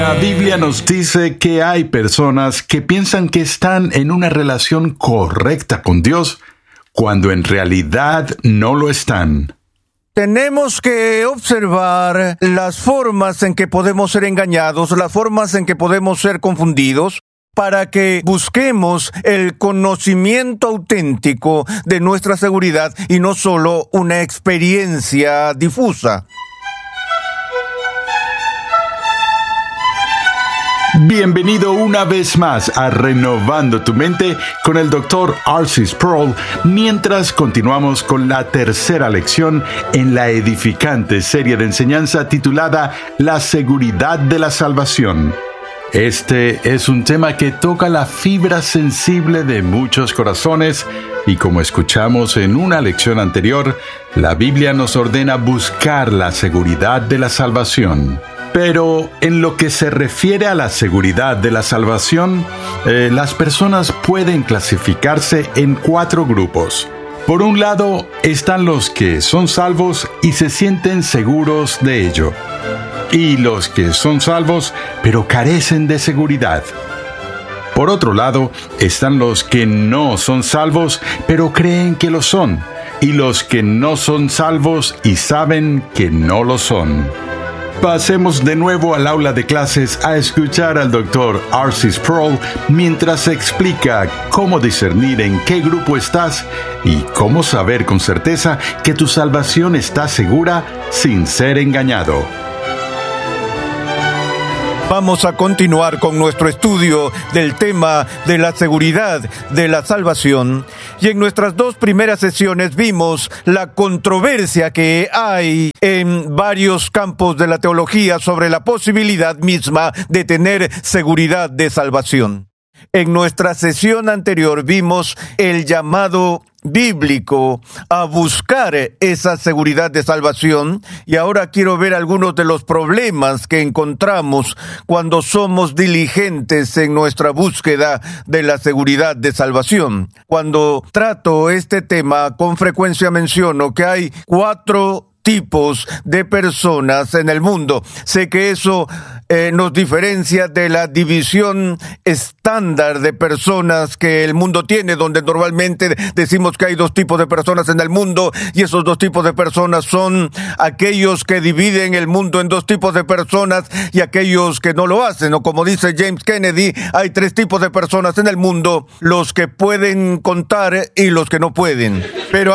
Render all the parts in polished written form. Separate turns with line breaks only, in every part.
La Biblia nos dice que hay personas que piensan que están en una relación correcta con Dios, cuando en realidad no lo están.
Tenemos que observar las formas en que podemos ser engañados, las formas en que podemos ser confundidos, para que busquemos el conocimiento auténtico de nuestra seguridad y no solo una experiencia difusa.
Bienvenido una vez más a Renovando tu Mente con el Dr. R.C. Sproul, mientras continuamos con la tercera lección en la edificante serie de enseñanza titulada La seguridad de la salvación. Este es un tema que toca la fibra sensible de muchos corazones y, como escuchamos en una lección anterior, la Biblia nos ordena buscar la seguridad de la salvación. Pero en lo que se refiere a la seguridad de la salvación, las personas pueden clasificarse en 4 grupos. Por un lado están los que son salvos y se sienten seguros de ello, y los que son salvos pero carecen de seguridad. Por otro lado están los que no son salvos pero creen que lo son, y los que no son salvos y saben que no lo son. Pasemos de nuevo al aula de clases a escuchar al Dr. R.C. Sproul mientras explica cómo discernir en qué grupo estás y cómo saber con certeza que tu salvación está segura sin ser engañado.
Vamos a continuar con nuestro estudio del tema de la seguridad de la salvación. Y en nuestras 2 primeras sesiones vimos la controversia que hay en varios campos de la teología sobre la posibilidad misma de tener seguridad de salvación. En nuestra sesión anterior vimos el llamado bíblico a buscar esa seguridad de salvación, y ahora quiero ver algunos de los problemas que encontramos cuando somos diligentes en nuestra búsqueda de la seguridad de salvación. Cuando trato este tema, con frecuencia menciono que hay 4 tipos de personas en el mundo. Sé que eso nos diferencia de la división estándar de personas que el mundo tiene, donde normalmente decimos que hay 2 tipos de personas en el mundo, y esos 2 tipos de personas son aquellos que dividen el mundo en 2 tipos de personas y aquellos que no lo hacen. O como dice James Kennedy, hay 3 tipos de personas en el mundo: los que pueden contar y los que no pueden. Pero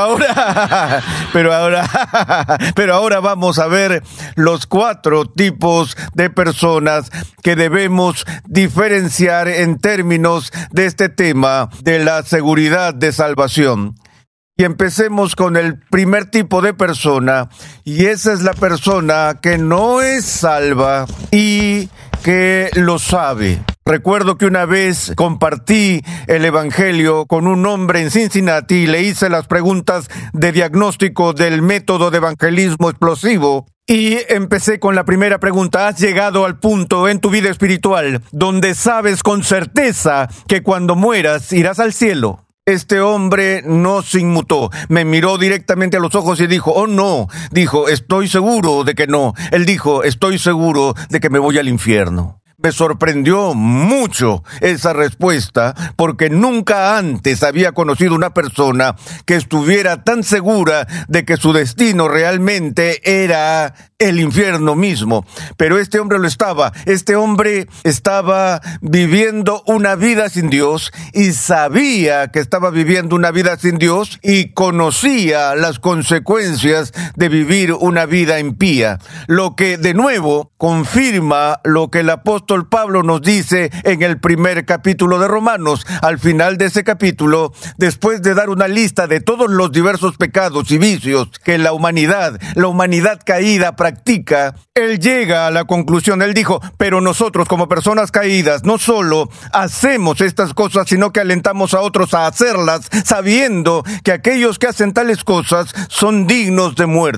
ahora vamos a ver los 4 tipos de personas que debemos diferenciar en términos de este tema de la seguridad de salvación. Y empecemos con el primer tipo de persona, y esa es la persona que no es salva y que lo sabe. Recuerdo que una vez compartí el evangelio con un hombre en Cincinnati y le hice las preguntas de diagnóstico del método de evangelismo explosivo. Y empecé con la primera pregunta: ¿has llegado al punto en tu vida espiritual donde sabes con certeza que cuando mueras irás al cielo? Este hombre no se inmutó, me miró directamente a los ojos y dijo: oh no, dijo, estoy seguro de que no. Él dijo: estoy seguro de que me voy al infierno. Me sorprendió mucho esa respuesta, porque nunca antes había conocido una persona que estuviera tan segura de que su destino realmente era el infierno mismo. Pero este hombre lo estaba. Este hombre estaba viviendo una vida sin Dios y sabía que estaba viviendo una vida sin Dios y conocía las consecuencias de vivir una vida impía. Lo que de nuevo confirma lo que el apóstol Pablo nos dice en el primer capítulo de Romanos. Al final de ese capítulo, después de dar una lista de todos los diversos pecados y vicios que la humanidad caída practica, él llega a la conclusión. Él dijo: pero nosotros, como personas caídas, no solo hacemos estas cosas, sino que alentamos a otros a hacerlas, sabiendo que aquellos que hacen tales cosas son dignos de muerte.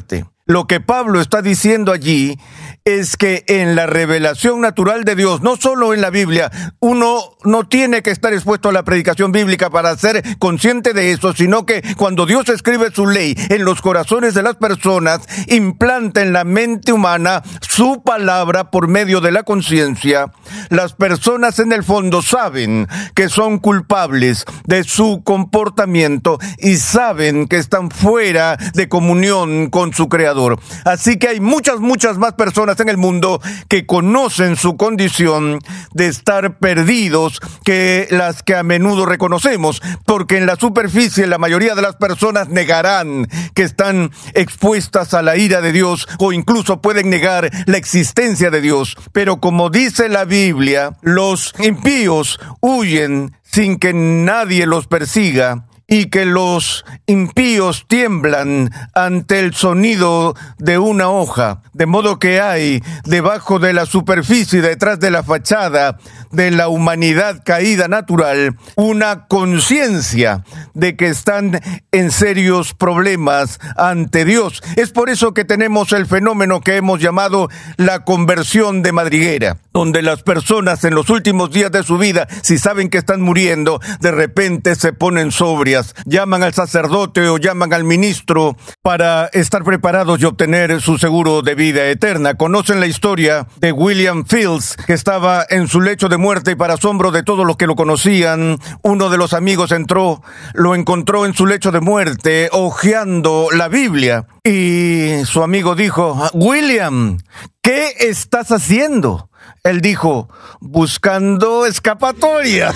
Lo que Pablo está diciendo allí es que en la revelación natural de Dios, no solo en la Biblia, uno no tiene que estar expuesto a la predicación bíblica para ser consciente de eso, sino que cuando Dios escribe su ley en los corazones de las personas, implanta en la mente humana su palabra por medio de la conciencia. Las personas en el fondo saben que son culpables de su comportamiento y saben que están fuera de comunión con su Creador. Así que hay muchas más personas en el mundo que conocen su condición de estar perdidos que las que a menudo reconocemos, porque en la superficie la mayoría de las personas negarán que están expuestas a la ira de Dios o incluso pueden negar la existencia de Dios. Pero como dice la Biblia, los impíos huyen sin que nadie los persiga, y que los impíos tiemblan ante el sonido de una hoja, de modo que hay debajo de la superficie, detrás de la fachada de la humanidad caída natural, una conciencia de que están en serios problemas ante Dios. Es por eso que tenemos el fenómeno que hemos llamado la conversión de madriguera, donde las personas en los últimos días de su vida, si saben que están muriendo, de repente se ponen sobrias, llaman al sacerdote o llaman al ministro para estar preparados y obtener su seguro de vida eterna. Conocen la historia de William Fields, que estaba en su lecho de muerte y para asombro de todos los que lo conocían, uno de los amigos lo encontró en su lecho de muerte hojeando la Biblia y su amigo dijo: William, ¿qué estás haciendo? Él dijo: buscando escapatorias.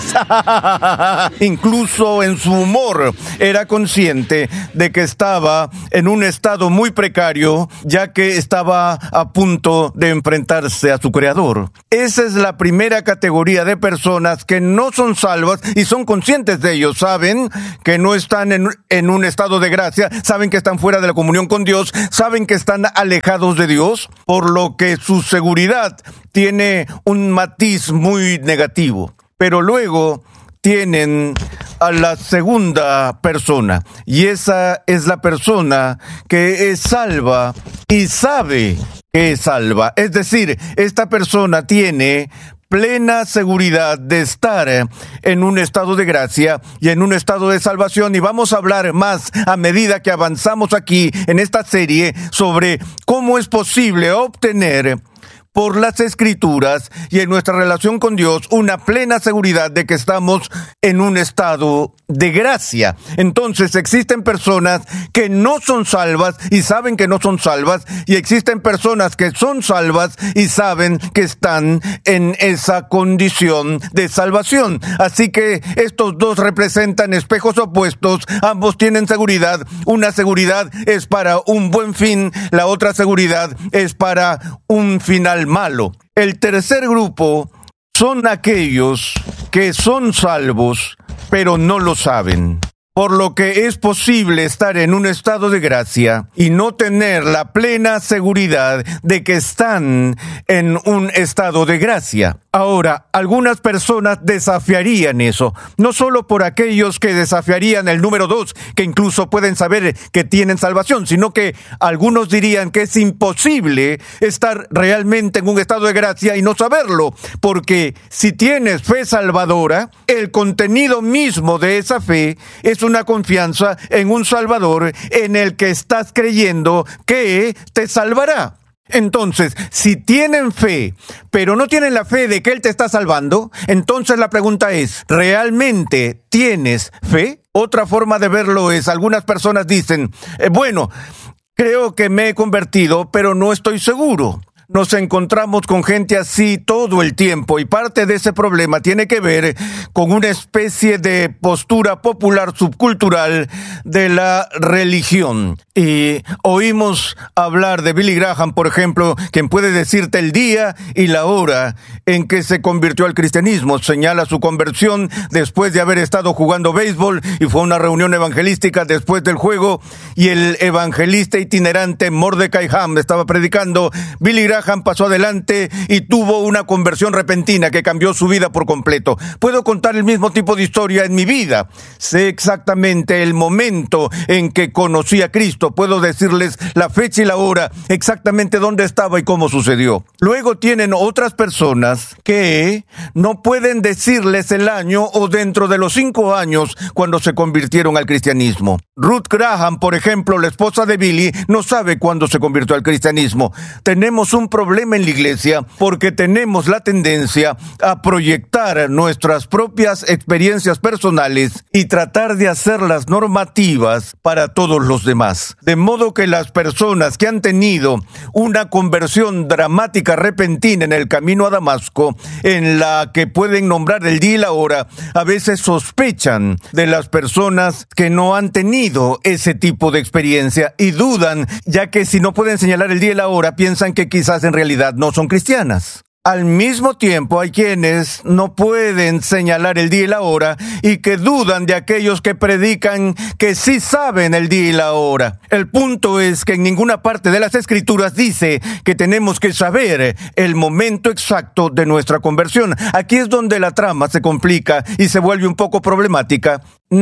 Incluso en su humor era consciente de que estaba en un estado muy precario, ya que estaba a punto de enfrentarse a su Creador. Esa es la primera categoría de personas que no son salvas y son conscientes de ello. Saben que no están en un estado de gracia, saben que están fuera de la comunión con Dios, saben que están alejados de Dios, por lo que su seguridad tiene un matiz muy negativo. Pero luego tienen a la segunda persona, y esa es la persona que es salva y sabe que es salva. Es decir, esta persona tiene plena seguridad de estar en un estado de gracia y en un estado de salvación, y vamos a hablar más a medida que avanzamos aquí en esta serie sobre cómo es posible obtener por las Escrituras y en nuestra relación con Dios una plena seguridad de que estamos en un estado de gracia. Entonces existen personas que no son salvas y saben que no son salvas, y existen personas que son salvas y saben que están en esa condición de salvación. Así que estos dos representan espejos opuestos, ambos tienen seguridad. Una seguridad es para un buen fin, la otra seguridad es para un final malo. El tercer grupo son aquellos que son salvos, pero no lo saben. Por lo que es posible estar en un estado de gracia y no tener la plena seguridad de que están en un estado de gracia. Ahora, algunas personas desafiarían eso, no solo por aquellos que desafiarían el número 2, que incluso pueden saber que tienen salvación, sino que algunos dirían que es imposible estar realmente en un estado de gracia y no saberlo, porque si tienes fe salvadora, el contenido mismo de esa fe es una confianza en un Salvador en el que estás creyendo que te salvará. Entonces, si tienen fe, pero no tienen la fe de que Él te está salvando, entonces la pregunta es, ¿realmente tienes fe? Otra forma de verlo es, algunas personas dicen, bueno, creo que me he convertido, pero no estoy seguro. Nos encontramos con gente así todo el tiempo, y parte de ese problema tiene que ver con una especie de postura popular subcultural de la religión. Y oímos hablar de Billy Graham, por ejemplo, quien puede decirte el día y la hora en que se convirtió al cristianismo. Señala su conversión después de haber estado jugando béisbol y fue a una reunión evangelística después del juego, y el evangelista itinerante Mordecai Ham estaba predicando. Billy Graham pasó adelante y tuvo una conversión repentina que cambió su vida por completo. Puedo contar el mismo tipo de historia en mi vida. Sé exactamente el momento en que conocí a Cristo. esto, puedo decirles la fecha y la hora, exactamente dónde estaba y cómo sucedió. Luego tienen otras personas que no pueden decirles el año o dentro de los 5 años cuando se convirtieron al cristianismo. Ruth Graham, por ejemplo, la esposa de Billy, no sabe cuándo se convirtió al cristianismo. Tenemos un problema en la iglesia porque tenemos la tendencia a proyectar nuestras propias experiencias personales y tratar de hacerlas normativas para todos los demás. De modo que las personas que han tenido una conversión dramática repentina en el camino a Damasco, en la que pueden nombrar el día y la hora, a veces sospechan de las personas que no han tenido ese tipo de experiencia y dudan, ya que si no pueden señalar el día y la hora, piensan que quizás en realidad no son cristianas. Al mismo tiempo, hay quienes no pueden señalar el día y la hora y que dudan de aquellos que predican que sí saben el día y la hora. El punto es que en ninguna parte de las Escrituras dice que tenemos que saber el momento exacto de nuestra conversión. Aquí es donde la trama se complica y se vuelve un poco problemática.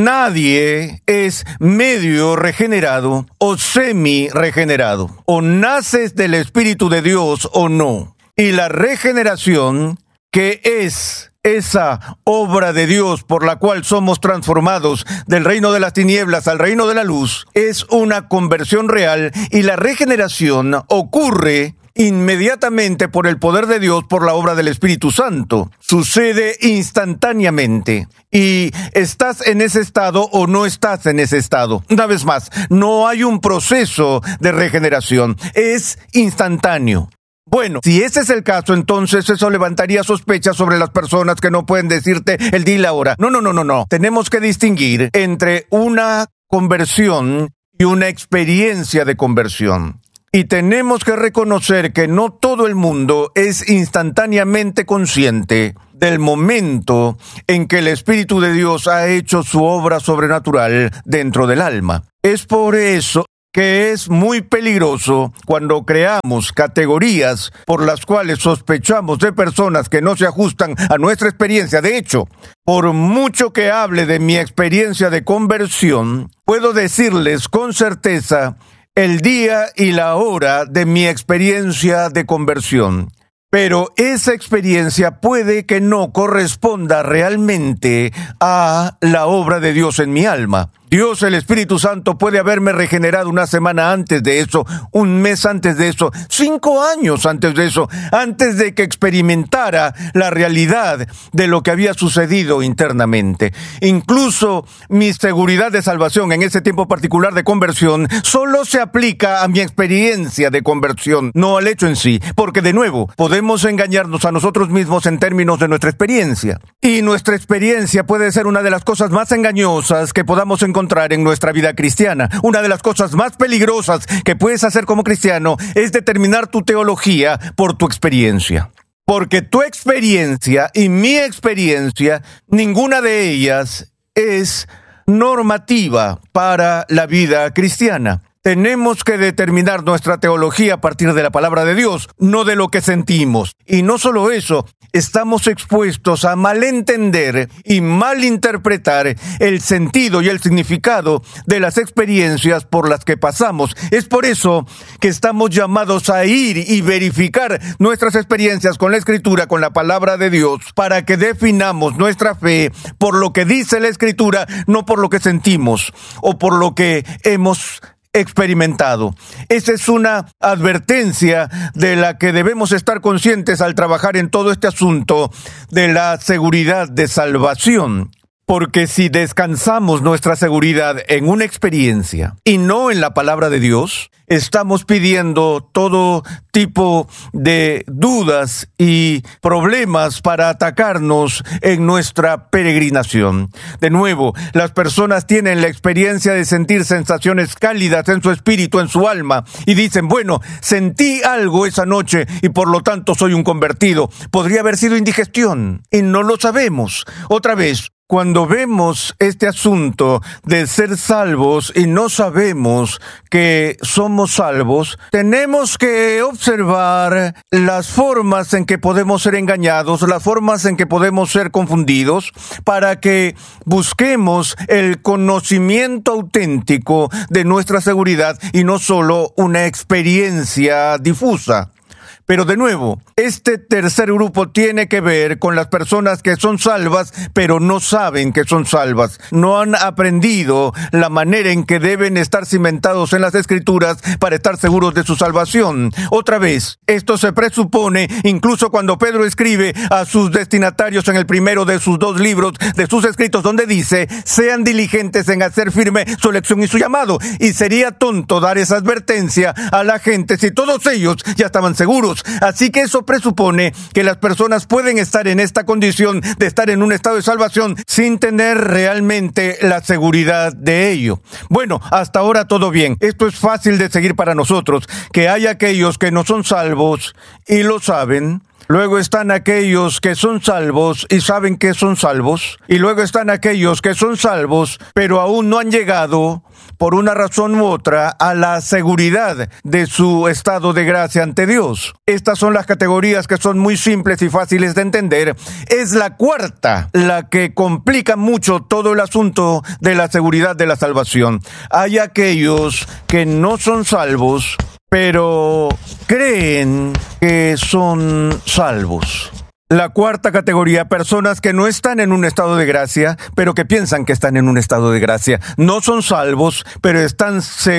Nadie es medio regenerado o semi-regenerado. O naces del Espíritu de Dios o no. Y la regeneración, que es esa obra de Dios por la cual somos transformados del reino de las tinieblas al reino de la luz, es una conversión real y la regeneración ocurre inmediatamente por el poder de Dios, por la obra del Espíritu Santo. Sucede instantáneamente. Y estás en ese estado o no estás en ese estado. Una vez más, no hay un proceso de regeneración. Es instantáneo. Bueno, si ese es el caso, entonces eso levantaría sospechas sobre las personas que no pueden decirte el día y la hora. No. Tenemos que distinguir entre una conversión y una experiencia de conversión. Y tenemos que reconocer que no todo el mundo es instantáneamente consciente del momento en que el Espíritu de Dios ha hecho su obra sobrenatural dentro del alma. Es por eso que es muy peligroso cuando creamos categorías por las cuales sospechamos de personas que no se ajustan a nuestra experiencia. De hecho, por mucho que hable de mi experiencia de conversión, puedo decirles con certeza el día y la hora de mi experiencia de conversión. Pero esa experiencia puede que no corresponda realmente a la obra de Dios en mi alma. Dios, el Espíritu Santo, puede haberme regenerado una semana antes de eso, un mes antes de eso, 5 años antes de eso, antes de que experimentara la realidad de lo que había sucedido internamente. Incluso mi seguridad de salvación en ese tiempo particular de conversión solo se aplica a mi experiencia de conversión, no al hecho en sí, porque de nuevo podemos engañarnos a nosotros mismos en términos de nuestra experiencia. Y nuestra experiencia puede ser una de las cosas más engañosas que podamos encontrar en nuestra vida cristiana. Una de las cosas más peligrosas que puedes hacer como cristiano es determinar tu teología por tu experiencia. Porque tu experiencia y mi experiencia, ninguna de ellas es normativa para la vida cristiana. Tenemos que determinar nuestra teología a partir de la palabra de Dios, no de lo que sentimos. Y no solo eso, estamos expuestos a malentender y malinterpretar el sentido y el significado de las experiencias por las que pasamos. Es por eso que estamos llamados a ir y verificar nuestras experiencias con la Escritura, con la palabra de Dios, para que definamos nuestra fe por lo que dice la Escritura, no por lo que sentimos o por lo que hemos experimentado. Esa es una advertencia de la que debemos estar conscientes al trabajar en todo este asunto de la seguridad de salvación. Porque si descansamos nuestra seguridad en una experiencia y no en la palabra de Dios, estamos pidiendo todo tipo de dudas y problemas para atacarnos en nuestra peregrinación. De nuevo, las personas tienen la experiencia de sentir sensaciones cálidas en su espíritu, en su alma, y dicen, bueno, sentí algo esa noche y por lo tanto soy un convertido. Podría haber sido indigestión y no lo sabemos. Otra vez, Cuando vemos este asunto de ser salvos y no sabemos que somos salvos, tenemos que observar las formas en que podemos ser engañados, las formas en que podemos ser confundidos, para que busquemos el conocimiento auténtico de nuestra seguridad y no solo una experiencia difusa. Pero de nuevo, este tercer grupo tiene que ver con las personas que son salvas, pero no saben que son salvas. No han aprendido la manera en que deben estar cimentados en las Escrituras para estar seguros de su salvación. Otra vez, esto se presupone incluso cuando Pedro escribe a sus destinatarios en el primero de sus 2 libros de sus escritos, donde dice: sean diligentes en hacer firme su elección y su llamado. Y sería tonto dar esa advertencia a la gente si todos ellos ya estaban seguros. Así que eso presupone que las personas pueden estar en esta condición de estar en un estado de salvación sin tener realmente la seguridad de ello. Bueno, hasta ahora todo bien. Esto es fácil de seguir para nosotros, que hay aquellos que no son salvos y lo saben. Luego están aquellos que son salvos y saben que son salvos. Y luego están aquellos que son salvos, pero aún no han llegado, por una razón u otra, a la seguridad de su estado de gracia ante Dios. Estas son las categorías que son muy simples y fáciles de entender. Es la cuarta la que complica mucho todo el asunto de la seguridad de la salvación. Hay aquellos que no son salvos, pero creen que son salvos. La cuarta categoría, personas que no están en un estado de gracia, pero que piensan que están en un estado de gracia. No son salvos, pero están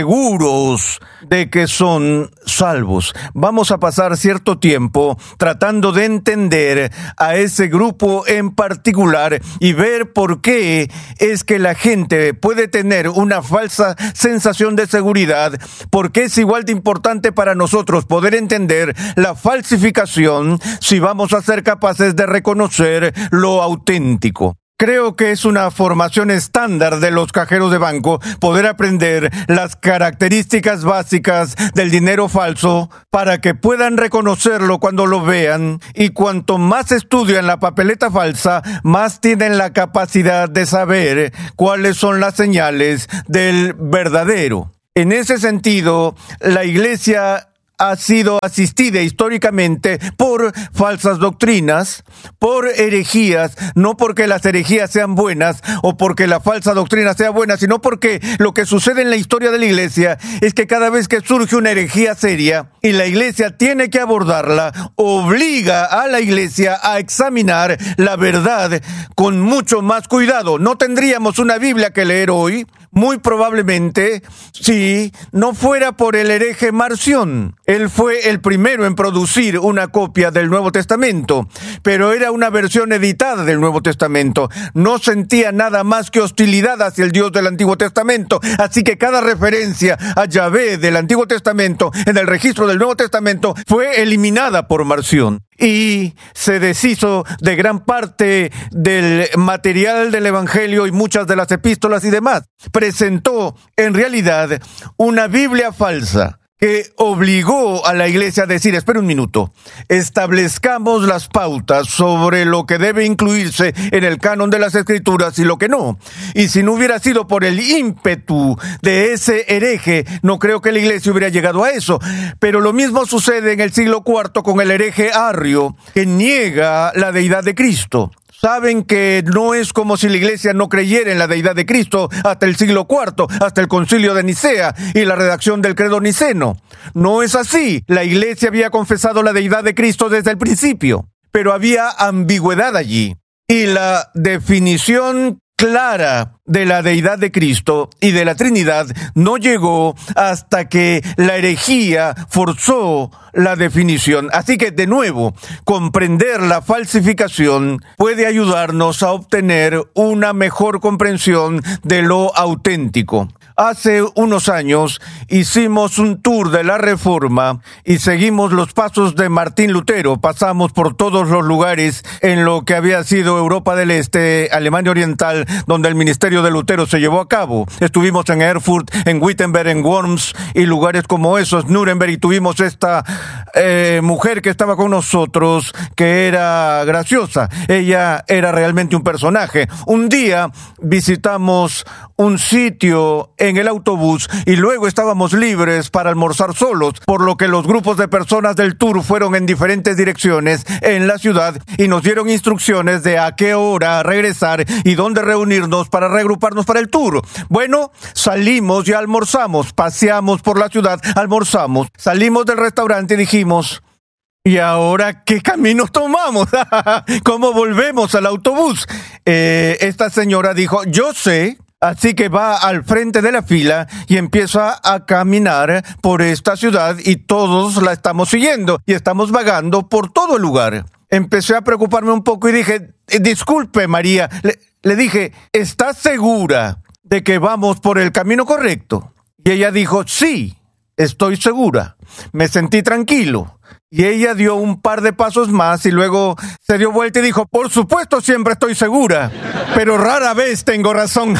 seguros de que son salvos. Vamos a pasar cierto tiempo tratando de entender a ese grupo en particular y ver por qué es que la gente puede tener una falsa sensación de seguridad, porque es igual de importante para nosotros poder entender la falsificación si vamos a ser capaces de reconocer lo auténtico. Creo que es una formación estándar de los cajeros de banco poder aprender las características básicas del dinero falso para que puedan reconocerlo cuando lo vean, y cuanto más estudian la papeleta falsa, más tienen la capacidad de saber cuáles son las señales del verdadero. En ese sentido, la Iglesia ha sido asistida históricamente por falsas doctrinas, por herejías, no porque las herejías sean buenas o porque la falsa doctrina sea buena, sino porque lo que sucede en la historia de la Iglesia es que cada vez que surge una herejía seria y la Iglesia tiene que abordarla, obliga a la Iglesia a examinar la verdad con mucho más cuidado. No tendríamos una Biblia que leer hoy, muy probablemente, si no fuera por el hereje Marción. Él fue el primero en producir una copia del Nuevo Testamento, pero era una versión editada del Nuevo Testamento. No sentía nada más que hostilidad hacia el Dios del Antiguo Testamento, así que cada referencia a Yahvé del Antiguo Testamento en el registro del Nuevo Testamento fue eliminada por Marción. Y se deshizo de gran parte del material del Evangelio y muchas de las epístolas y demás. Presentó, en realidad, una Biblia falsa que obligó a la Iglesia a decir: espera un minuto, establezcamos las pautas sobre lo que debe incluirse en el canon de las Escrituras y lo que no. Y si no hubiera sido por el ímpetu de ese hereje, no creo que la Iglesia hubiera llegado a eso. Pero lo mismo sucede en el siglo IV con el hereje Arrio, que niega la deidad de Cristo. Saben que no es como si la Iglesia no creyera en la deidad de Cristo hasta el siglo IV, hasta el Concilio de Nicea y la redacción del Credo Niceno. No es así. La Iglesia había confesado la deidad de Cristo desde el principio, pero había ambigüedad allí. Y la definición clara de la deidad de Cristo y de la Trinidad no llegó hasta que la herejía forzó la definición. Así que, de nuevo, comprender la falsificación puede ayudarnos a obtener una mejor comprensión de lo auténtico. Hace unos años hicimos un tour de la Reforma y seguimos los pasos de Martín Lutero. Pasamos por todos los lugares en lo que había sido Europa del Este, Alemania Oriental, donde el ministerio de Lutero se llevó a cabo. Estuvimos en Erfurt, en Wittenberg, en Worms y lugares como esos, Nuremberg, y tuvimos esta mujer que estaba con nosotros, que era graciosa. Ella era realmente un personaje. Un día visitamos un sitio en el autobús y luego estábamos libres para almorzar solos, por lo que los grupos de personas del tour fueron en diferentes direcciones en la ciudad y nos dieron instrucciones de a qué hora regresar y dónde reunirnos para reagruparnos para el tour. Bueno, salimos y almorzamos, paseamos por la ciudad, almorzamos, salimos del restaurante y dijimos: ¿y ahora qué camino tomamos? ¿Cómo volvemos al autobús? Esta señora dijo: yo sé. Así que va al frente de la fila y empieza a caminar por esta ciudad y todos la estamos siguiendo y estamos vagando por todo el lugar. Empecé a preocuparme un poco y dije: disculpe, María. Le dije: ¿estás segura de que vamos por el camino correcto? Y ella dijo: sí, estoy segura. Me sentí tranquilo. Y ella dio un par de pasos más y luego se dio vuelta y dijo: por supuesto, siempre estoy segura, pero rara vez tengo razón.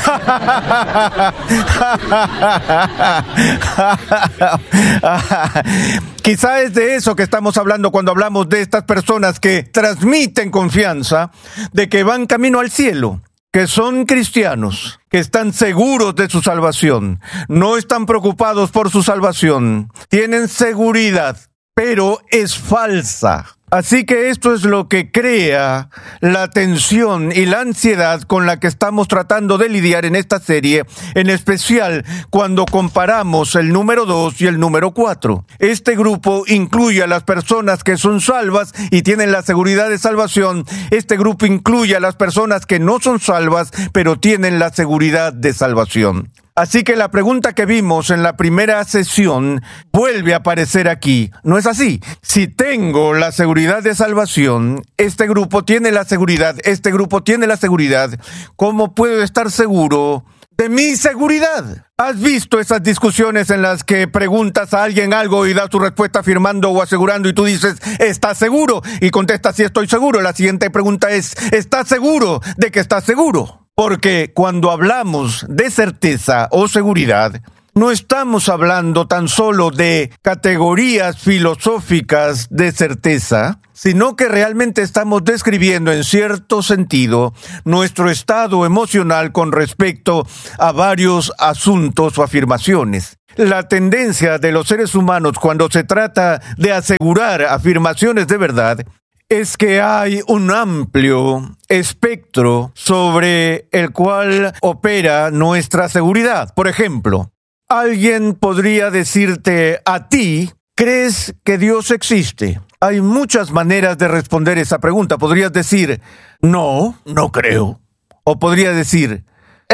Quizá es de eso que estamos hablando cuando hablamos de estas personas que transmiten confianza de que van camino al cielo, que son cristianos, que están seguros de su salvación, no están preocupados por su salvación, tienen seguridad, pero es falsa. Así que esto es lo que crea la tensión y la ansiedad con la que estamos tratando de lidiar en esta serie, en especial cuando comparamos el número 2 y el número 4. Este grupo incluye a las personas que son salvas y tienen la seguridad de salvación. Este grupo incluye a las personas que no son salvas, pero tienen la seguridad de salvación. Así que la pregunta que vimos en la primera sesión vuelve a aparecer aquí. ¿No es así? Si tengo la seguridad de salvación, este grupo tiene la seguridad, este grupo tiene la seguridad, ¿cómo puedo estar seguro de mi seguridad? ¿Has visto esas discusiones en las que preguntas a alguien algo y da tu respuesta afirmando o asegurando y tú dices: ¿estás seguro? Y contestas: sí, estoy seguro. La siguiente pregunta es: ¿estás seguro de que estás seguro? Porque cuando hablamos de certeza o seguridad, no estamos hablando tan solo de categorías filosóficas de certeza, sino que realmente estamos describiendo en cierto sentido nuestro estado emocional con respecto a varios asuntos o afirmaciones. La tendencia de los seres humanos cuando se trata de asegurar afirmaciones de verdad es que hay un amplio espectro sobre el cual opera nuestra seguridad. Por ejemplo, alguien podría decirte a ti: ¿crees que Dios existe? Hay muchas maneras de responder esa pregunta. Podrías decir: no, no creo. O podrías decir: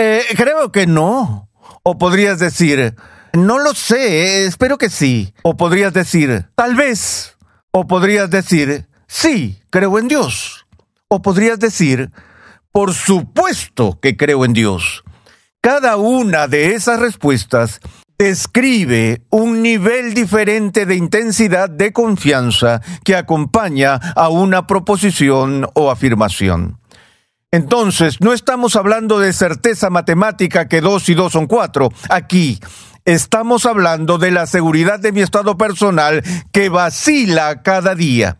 creo que no. O podrías decir: no lo sé, espero que sí. O podrías decir: tal vez. O podrías decir: sí, creo en Dios. O podrías decir: por supuesto que creo en Dios. Cada una de esas respuestas describe un nivel diferente de intensidad de confianza que acompaña a una proposición o afirmación. Entonces, no estamos hablando de certeza matemática que 2 y 2 son 4. Aquí estamos hablando de la seguridad de mi estado personal que vacila cada día.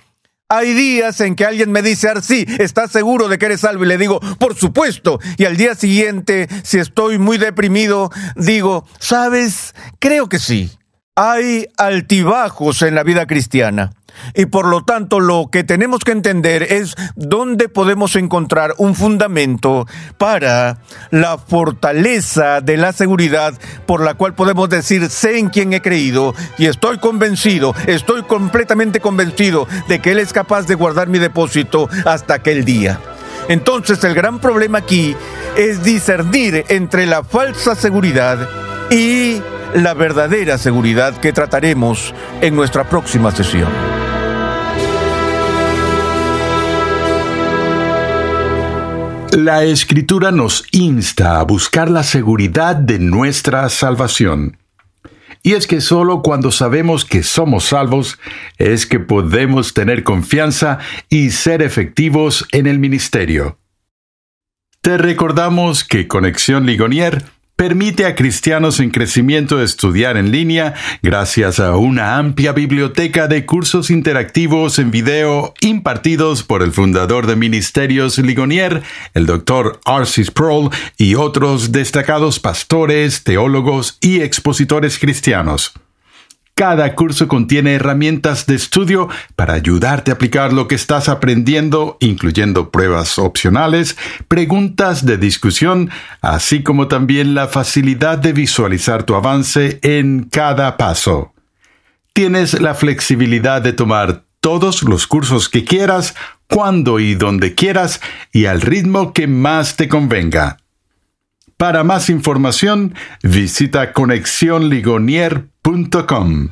Hay días en que alguien me dice: sí, ¿estás seguro de que eres salvo? Y le digo: por supuesto. Y al día siguiente, si estoy muy deprimido, digo: ¿sabes? Creo que sí. Hay altibajos en la vida cristiana. Y por lo tanto, lo que tenemos que entender es dónde podemos encontrar un fundamento para la fortaleza de la seguridad por la cual podemos decir: sé en quién he creído y estoy convencido, estoy completamente convencido de que Él es capaz de guardar mi depósito hasta aquel día. Entonces, el gran problema aquí es discernir entre la falsa seguridad y la verdadera seguridad, que trataremos en nuestra próxima sesión.
La Escritura nos insta a buscar la seguridad de nuestra salvación. Y es que solo cuando sabemos que somos salvos es que podemos tener confianza y ser efectivos en el ministerio. Te recordamos que Conexión Ligonier permite a cristianos en crecimiento estudiar en línea gracias a una amplia biblioteca de cursos interactivos en video impartidos por el fundador de Ministerios Ligonier, el Dr. R.C. Sproul, y otros destacados pastores, teólogos y expositores cristianos. Cada curso contiene herramientas de estudio para ayudarte a aplicar lo que estás aprendiendo, incluyendo pruebas opcionales, preguntas de discusión, así como también la facilidad de visualizar tu avance en cada paso. Tienes la flexibilidad de tomar todos los cursos que quieras, cuando y donde quieras, y al ritmo que más te convenga. Para más información, visita conexionligonier.com.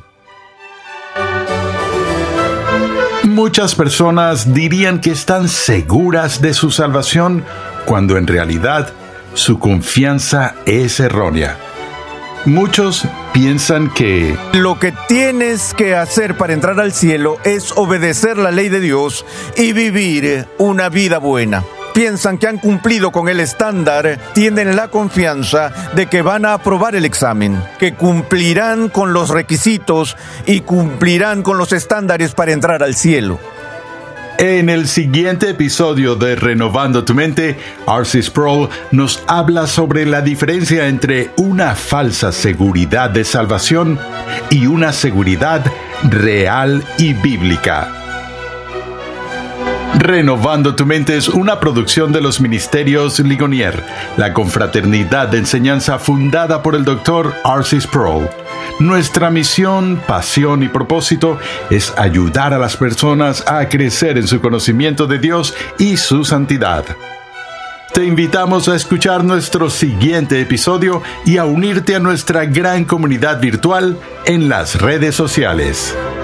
Muchas personas dirían que están seguras de su salvación, cuando en realidad su confianza es errónea. Muchos piensan que
lo que tienes que hacer para entrar al cielo es obedecer la ley de Dios y vivir una vida buena. Piensan que han cumplido con el estándar, tienen la confianza de que van a aprobar el examen, que cumplirán con los requisitos y cumplirán con los estándares para entrar al cielo.
En el siguiente episodio de Renovando tu Mente, R.C. Sproul nos habla sobre la diferencia entre una falsa seguridad de salvación y una seguridad real y bíblica. Renovando tu Mente es una producción de los Ministerios Ligonier, la confraternidad de enseñanza fundada por el Dr. R.C. Sproul. Nuestra misión, pasión y propósito es ayudar a las personas a crecer en su conocimiento de Dios y su santidad. Te invitamos a escuchar nuestro siguiente episodio y a unirte a nuestra gran comunidad virtual en las redes sociales.